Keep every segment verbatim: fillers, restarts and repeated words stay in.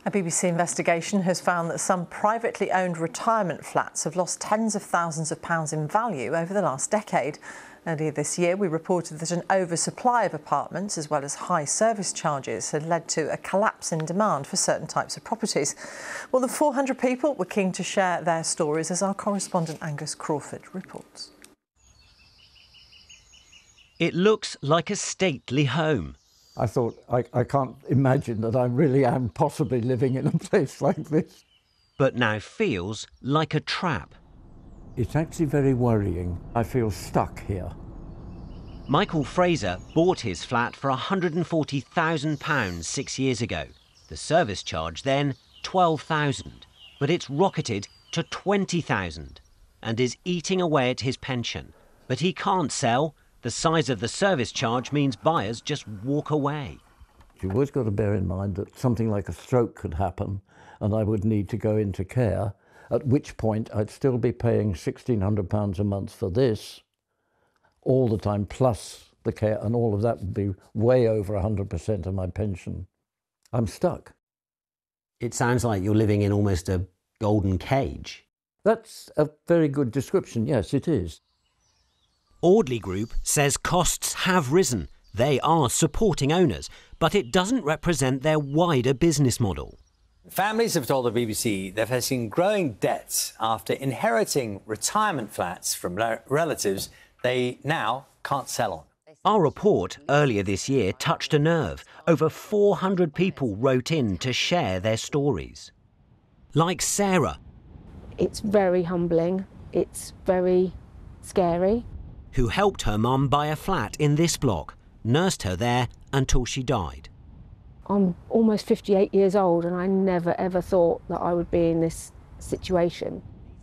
A B B C investigation has found that some privately owned retirement flats have lost tens of thousands of pounds in value over the last decade. Earlier this year, we reported that an oversupply of apartments, as well as high service charges, had led to a collapse in demand for certain types of properties. More than four hundred people were keen to share their stories, as our correspondent Angus Crawford reports. It looks like a stately home. I thought, I, I can't imagine that I really am possibly living in a place like this. But now feels like a trap. It's actually very worrying. I feel stuck here. Michael Fraser bought his flat for one hundred and forty thousand pounds six years ago. The service charge then, twelve thousand pounds. But it's rocketed to twenty thousand pounds and is eating away at his pension. But he can't sell. The size of the service charge means buyers just walk away. You've always got to bear in mind that something like a stroke could happen and I would need to go into care, at which point I'd still be paying sixteen hundred pounds a month for this all the time, plus the care, and all of that would be way over one hundred percent of my pension. I'm stuck. It sounds like you're living in almost a golden cage. That's a very good description, yes, it is. Audley Group says costs have risen. They are supporting owners, but it doesn't represent their wider business model. Families have told the B B C they're facing growing debts after inheriting retirement flats from relatives they now can't sell on. Our report earlier this year touched a nerve. Over four hundred people wrote in to share their stories. Like Sarah. It's very humbling. It's very scary. Who helped her mum buy a flat in this block, nursed her there until she died. I'm almost fifty-eight years old and I never ever thought that I would be in this situation.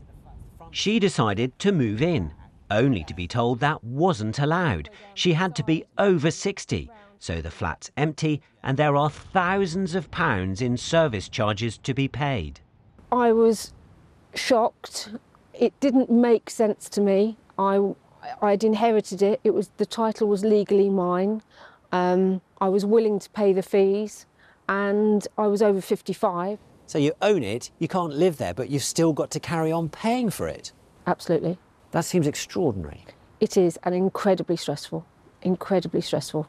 She decided to move in, only to be told that wasn't allowed. She had to be over sixty, so the flat's empty and there are thousands of pounds in service charges to be paid. I was shocked. It didn't make sense to me. I I'd inherited it. It was, the title was legally mine. Um, I was willing to pay the fees and I was over fifty-five. So you own it, you can't live there, but you've still got to carry on paying for it. Absolutely. That seems extraordinary. It is, and incredibly stressful, incredibly stressful.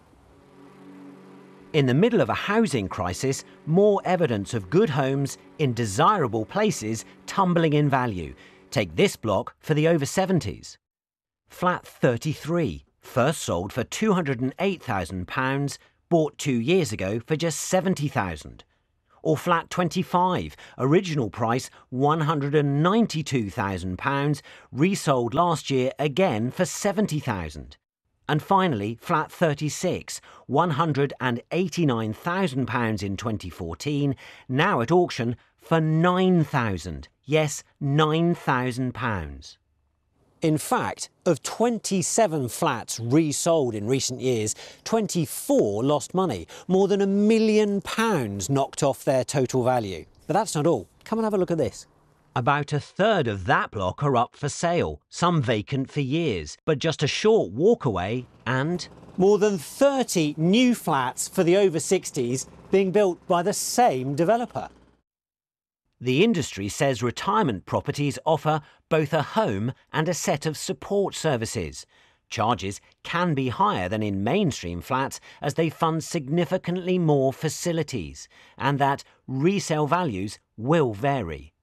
In the middle of a housing crisis, more evidence of good homes in desirable places tumbling in value. Take this block for the over seventies. Flat thirty-three, first sold for two hundred and eight thousand pounds, bought two years ago for just seventy thousand pounds. Or flat twenty-five, original price one hundred and ninety-two thousand pounds, resold last year again for seventy thousand pounds. And finally, flat thirty-six, one hundred and eighty-nine thousand pounds in twenty fourteen, now at auction for nine thousand pounds. Yes, nine thousand pounds. In fact, of twenty-seven flats resold in recent years, twenty-four lost money, more than a million pounds knocked off their total value. But that's not all. Come and have a look at this. About a third of that block are up for sale, some vacant for years, but just a short walk away and more than thirty new flats for the over sixties being built by the same developer. The industry says retirement properties offer both a home and a set of support services. Charges can be higher than in mainstream flats as they fund significantly more facilities, and that resale values will vary.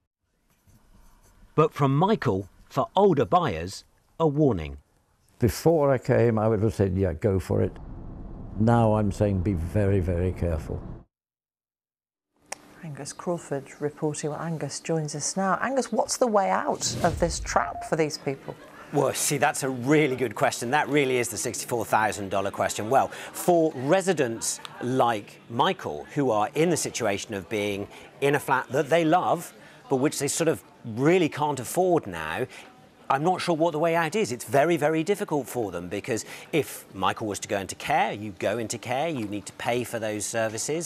But from Michael, for older buyers, a warning. Before I came, I would have said, yeah, go for it. Now I'm saying be very, very careful. Angus Crawford reporting. Well, Angus joins us now. Angus, what's the way out of this trap for these people? Well, see, that's a really good question. That really is the sixty-four thousand dollar question. Well, for residents like Michael, who are in the situation of being in a flat that they love, but which they sort of really can't afford now, I'm not sure what the way out is. It's very, very difficult for them because if Michael was to go into care, you go into care, you need to pay for those services.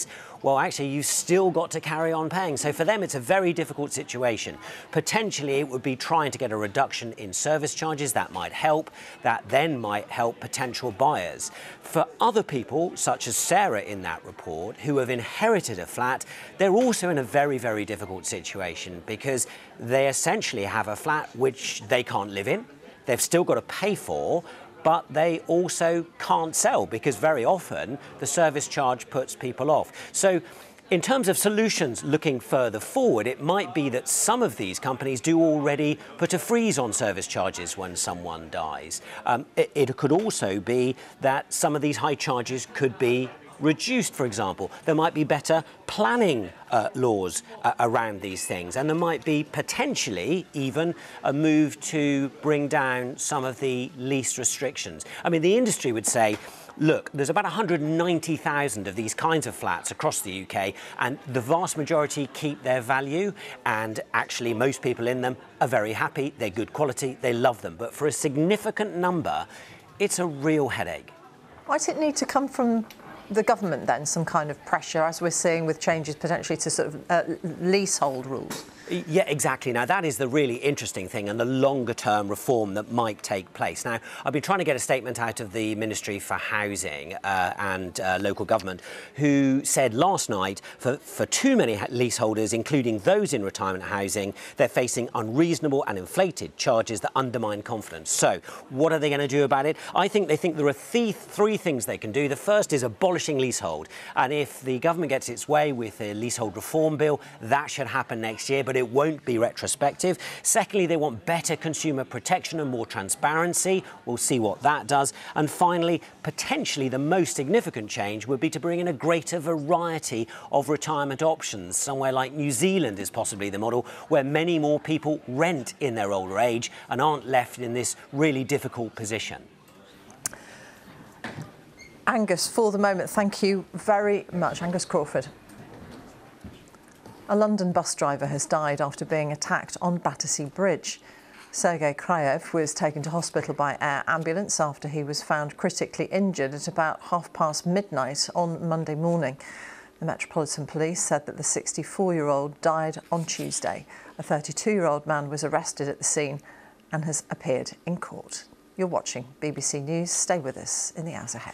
well, actually, you've still got to carry on paying. So for them, it's a very difficult situation. Potentially, it would be trying to get a reduction in service charges. That might help. That then might help potential buyers. For other people, such as Sarah in that report, who have inherited a flat, they're also in a very, very difficult situation because they essentially have a flat which they can't live in. They've still got to pay for, but they also can't sell because very often the service charge puts people off. So in terms of solutions looking further forward, it might be that some of these companies do already put a freeze on service charges when someone dies. Um, it, it could also be that some of these high charges could be reduced, for example. There might be better planning uh, laws uh, around these things, and there might be potentially even a move to bring down some of the lease restrictions. I mean, the industry would say, look, there's about one hundred ninety thousand of these kinds of flats across the U K, and the vast majority keep their value, and actually most people in them are very happy, they're good quality, they love them. But for a significant number, it's a real headache. Might it need to come from the government then, some kind of pressure, as we're seeing with changes potentially to sort of uh, leasehold rules? Yeah, exactly. Now, that is the really interesting thing and the longer-term reform that might take place. Now, I've been trying to get a statement out of the Ministry for Housing uh, and uh, Local Government, who said last night for, for too many leaseholders, including those in retirement housing, they're facing unreasonable and inflated charges that undermine confidence. So, what are they going to do about it? I think they think there are th three things they can do. The first is abolishing leasehold. And if the government gets its way with a leasehold reform bill, that should happen next year. But it won't be retrospective. Secondly, they want better consumer protection and more transparency. We'll see what that does. And finally, potentially the most significant change would be to bring in a greater variety of retirement options. Somewhere like New Zealand is possibly the model, where many more people rent in their older age and aren't left in this really difficult position. Angus, for the moment, thank you very much. Angus Crawford. A London bus driver has died after being attacked on Battersea Bridge. Sergei Krayev was taken to hospital by air ambulance after he was found critically injured at about half past midnight on Monday morning. The Metropolitan Police said that the sixty-four-year-old died on Tuesday. A thirty-two-year-old man was arrested at the scene and has appeared in court. You're watching B B C News. Stay with us in the hours ahead.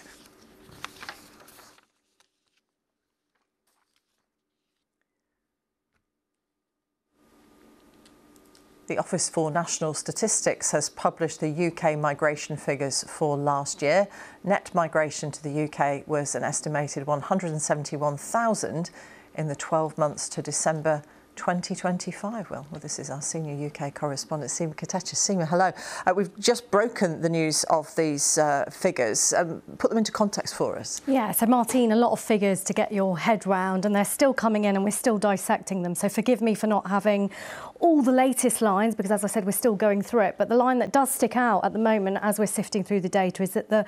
The Office for National Statistics has published the U K migration figures for last year. Net migration to the U K was an estimated one hundred seventy-one thousand in the twelve months to December twenty twenty-five. Well, well, this is our senior U K correspondent, Seema Kotecha. Seema, hello. Uh, we've just broken the news of these uh, figures. Um, put them into context for us. Yeah, so Martine, a lot of figures to get your head round, and they're still coming in and we're still dissecting them. So forgive me for not having all the latest lines, because as I said, we're still going through it. But the line that does stick out at the moment as we're sifting through the data is that the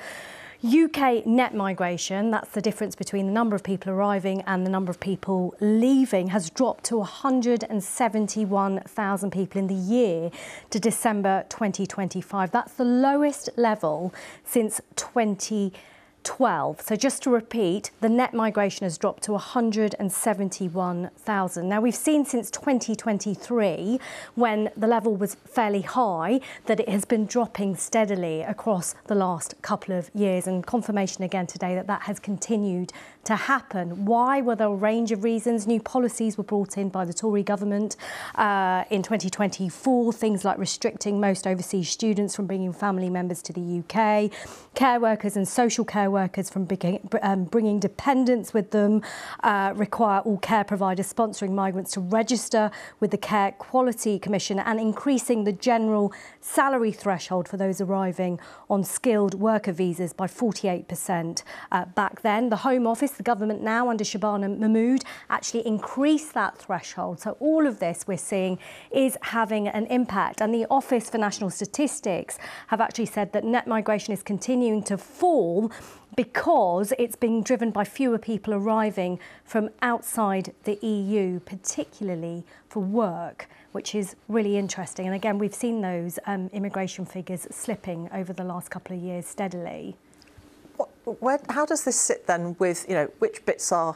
U K net migration, that's the difference between the number of people arriving and the number of people leaving, has dropped to one hundred seventy-one thousand people in the year to December twenty twenty-five. That's the lowest level since twenty twelve. So just to repeat, the net migration has dropped to one hundred seventy-one thousand. Now, we've seen since twenty twenty-three, when the level was fairly high, that it has been dropping steadily across the last couple of years, and confirmation again today that that has continued to happen. Why? Well, there are a range of reasons. New policies were brought in by the Tory government uh, in twenty twenty-four, things like restricting most overseas students from bringing family members to the U K, care workers and social care workers from bringing, um, bringing dependents with them, uh, require all care providers sponsoring migrants to register with the Care Quality Commission, and increasing the general salary threshold for those arriving on skilled worker visas by forty-eight percent. Uh, back then, the Home Office, the government now under Shabana Mahmood, actually increased that threshold. So all of this we're seeing is having an impact. And the Office for National Statistics have actually said that net migration is continuing to fall because it's being driven by fewer people arriving from outside the E U, particularly for work, which is really interesting. And again, we've seen those um, immigration figures slipping over the last couple of years steadily. What, where, how does this sit then with, you know, which bits are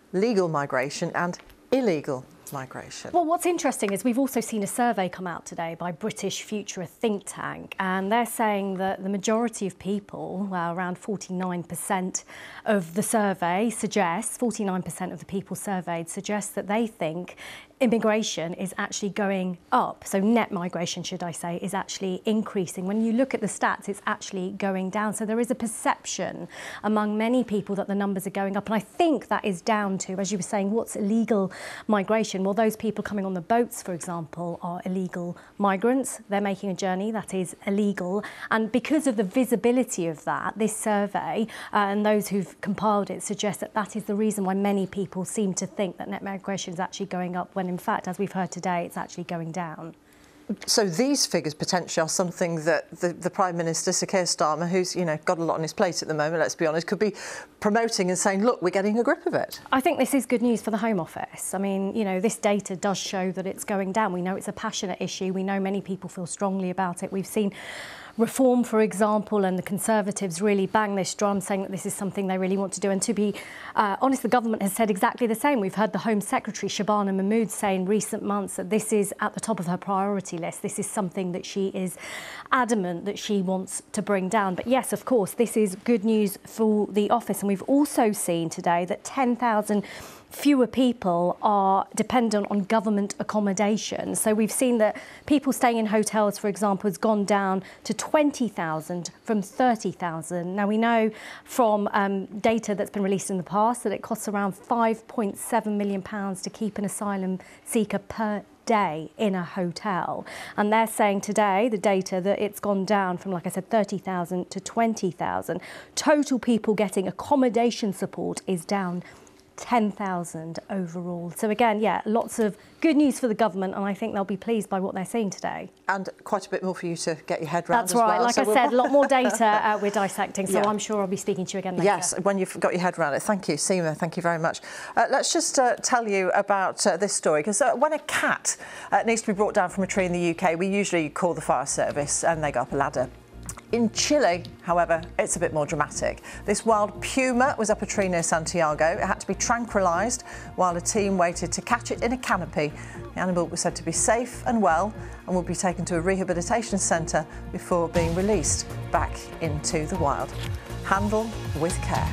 legal migration and illegal migration. Well, what's interesting is we've also seen a survey come out today by British Future, a think tank, and they're saying that the majority of people, well, around forty-nine percent of the survey suggests, forty-nine percent of the people surveyed suggest that they think immigration is actually going up. So net migration, should I say, is actually increasing. When you look at the stats, it's actually going down. So there is a perception among many people that the numbers are going up. And I think that is down to, as you were saying, what's illegal migration? Well, those people coming on the boats, for example, are illegal migrants. They're making a journey that is illegal. And because of the visibility of that, this survey uh, and those who've compiled it suggest that that is the reason why many people seem to think that net migration is actually going up, when in fact, as we've heard today, it's actually going down. So these figures potentially are something that the, the Prime Minister, Sir Keir Starmer, who's, you know, got a lot on his plate at the moment, let's be honest, could be promoting and saying, look, we're getting a grip of it. I think this is good news for the Home Office. I mean, you know, this data does show that it's going down. We know it's a passionate issue. We know many people feel strongly about it. We've seen Reform, for example, and the Conservatives really bang this drum, saying that this is something they really want to do. And to be uh, honest, the government has said exactly the same. We've heard the Home Secretary, Shabana Mahmood, say in recent months that this is at the top of her priority list. This is something that she is adamant that she wants to bring down. But yes, of course, this is good news for the office. And we've also seen today that ten thousand fewer people are dependent on government accommodation. So we've seen that people staying in hotels, for example, has gone down to twenty thousand from thirty thousand. Now, we know from um, data that's been released in the past that it costs around five point seven million pounds to keep an asylum seeker per day in a hotel. And they're saying today, the data, that it's gone down from, like I said, thirty thousand to twenty thousand. Total people getting accommodation support is down ten thousand overall. So again, yeah, lots of good news for the government, and I think they'll be pleased by what they're seeing today. And quite a bit more for you to get your head around. That's as right. well. Like so I we'll... said, a lot more data uh, we're dissecting, so yeah. I'm sure I'll be speaking to you again later. Yes, when you've got your head around it. Thank you, Seema. Thank you very much. Uh, let's just uh, tell you about uh, this story, because uh, when a cat uh, needs to be brought down from a tree in the U K, we usually call the fire service and they go up a ladder. In Chile, however, it's a bit more dramatic. This wild puma was up a tree near Santiago. It had to be tranquilised while a team waited to catch it in a canopy. The animal was said to be safe and well and will be taken to a rehabilitation centre before being released back into the wild. Handle with care.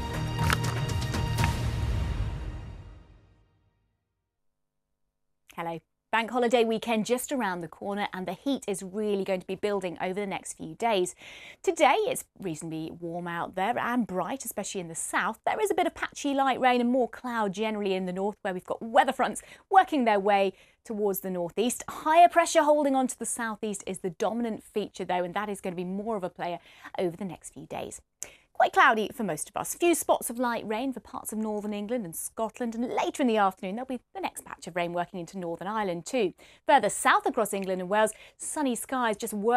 Hello. Bank holiday weekend just around the corner, and the heat is really going to be building over the next few days. Today it's reasonably warm out there and bright, especially in the south. There is a bit of patchy light rain and more cloud generally in the north, where we've got weather fronts working their way towards the northeast. Higher pressure holding on to the southeast is the dominant feature though, and that is going to be more of a player over the next few days. Quite cloudy for most of us. Few spots of light rain for parts of northern England and Scotland, and later in the afternoon there'll be the next patch of rain working into Northern Ireland too. Further south across England and Wales, sunny skies just work